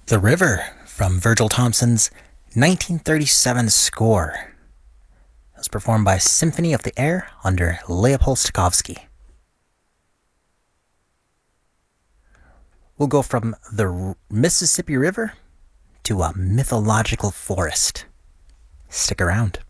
The River from Virgil Thomson's 1937 score. It was performed by Symphony of the Air under Leopold Stokowski. We'll go from the Mississippi River to a mythological forest. Stick around.